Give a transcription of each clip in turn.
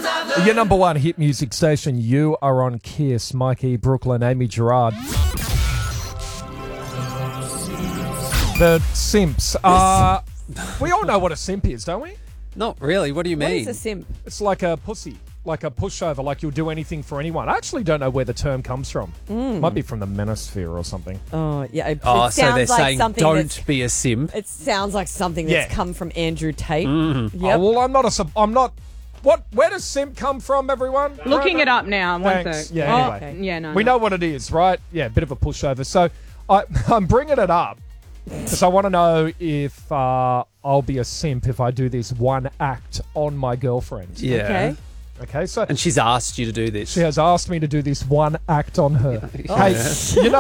Your number one hit music station, you are on Kiss. Mikey, Brooklyn, Amy Gerard. The simps. We all know what a simp is, don't we? Not really. What do you What mean? is a simp? It's like a pussy, like a pushover, like you'll do anything for anyone. I actually don't know where the term comes from. Might be from the manosphere or something. Oh, yeah. It Oh, so they're sounds like saying something don't be a simp. It sounds like something that's Yeah. come from Andrew Tate. Oh, Yep. well, I'm not. What? Where does simp come from, everyone? Looking it up now. One Thanks. sec. Yeah, Oh, anyway. okay. Yeah, no. We know what it is, right? Yeah, a bit of a pushover. So I'm bringing it up because I want to know if I'll be a simp if I do this one act on my girlfriend. Yeah. Okay. Okay, so And she's asked you to do this. she has asked me to do this one act on her. Hey,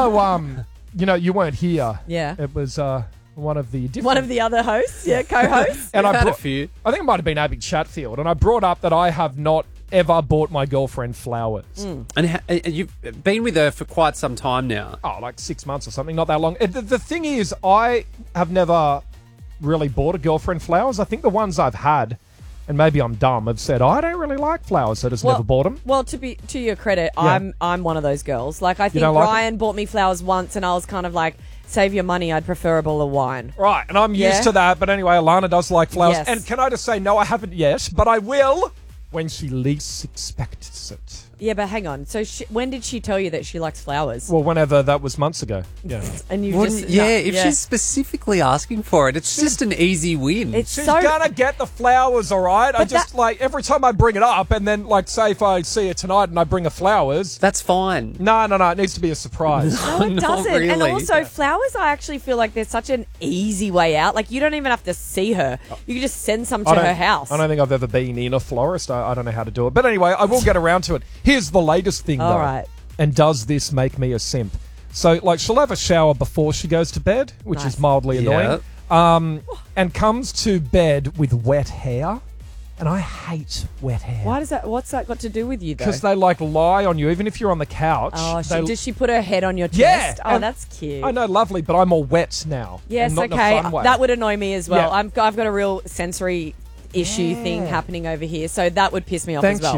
you weren't here. Yeah. It was one of the different... One of the other hosts, co-hosts. and I've had a brought- few. I think it might have been Abby Chatfield, and I brought up that I have not ever bought my girlfriend flowers. And you've been with her for quite some time now. Oh, like 6 months or something, not that long. The thing is, I have never really bought a girlfriend flowers. I think the ones I've had, and maybe I'm dumb, have said, I don't really like flowers, so just never bought them. Well, to your credit, Yeah. I'm one of those girls. Like, I think don't like Ryan bought me flowers once, and I was kind of like, save your money, I'd prefer a bottle of wine. Right, and I'm Yeah. used to that, but anyway, Alana does like flowers. Yes. And can I just say, no, I haven't yet, but I will when she least expects it. Yeah, but hang on. So when did she tell you that she likes flowers? Well, whenever that was months ago. Yeah. And you Wouldn't- just... if she's specifically asking for it, it's just an easy win. It's She's so... gonna get the flowers, all right? I But just, like, every time I bring it up, and then, like, say if I see her tonight and I bring her flowers... That's fine. No, it needs to be a surprise. No, it Not doesn't. And really. also, flowers, I actually feel like there's such an easy way out. Like, you don't even have to see her. You can just send some to her house. I don't think I've ever been in a florist. I don't know how to do it. But anyway, I will get around to it. Here's the latest thing, though. All right. And does this make me a simp? So, like, she'll have a shower before she goes to bed, which Nice. is mildly annoying. And comes to bed with wet hair. And I hate wet hair. Why does that... What's that got to do with you, though? Because they, like, lie on you, even if you're on the couch. Oh, they- does she put her head on your chest? Yeah, Oh, and- that's cute. I know, lovely, but I'm all wet now. Yes, and not okay. In a fun way. That would annoy me as well. Yeah. I've got a real sensory issue thing happening over here, so that would piss me off Thank as well.